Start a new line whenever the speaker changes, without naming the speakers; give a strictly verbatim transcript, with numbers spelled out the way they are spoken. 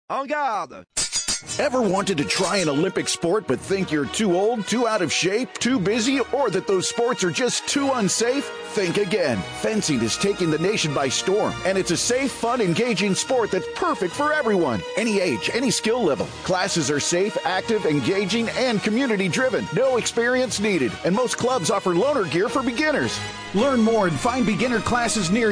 En garde!
Ever wanted to try an Olympic sport but think you're too old, too out of shape, too busy, or that those sports are just too unsafe? Think again. Fencing is taking the nation by storm, and it's a safe, fun, engaging sport that's perfect for everyone. Any age, any skill level. Classes are safe, active, engaging, and community-driven. No experience needed, and most clubs offer loaner gear for beginners. Learn more and find beginner classes near